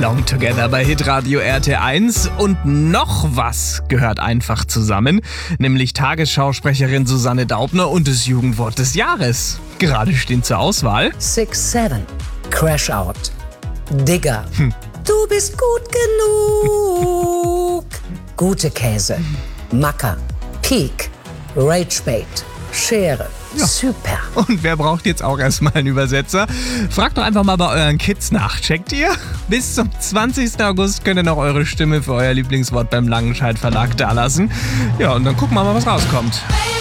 Long Together bei Hitradio RT1 und noch was gehört einfach zusammen, nämlich Tagesschausprecherin Susanne Daubner und das Jugendwort des Jahres. Gerade stehen zur Auswahl 6-7, Crash Out, Digger, Du bist gut genug, Gute Käse, Macker, Peak, Ragebait, Schere. Ja. Super. Und wer braucht jetzt auch erstmal einen Übersetzer? Fragt doch einfach mal bei euren Kids nach. Checkt ihr? Bis zum 20. August könnt ihr noch eure Stimme für euer Lieblingswort beim Langenscheidt Verlag dalassen. Ja, und dann gucken wir mal, was rauskommt.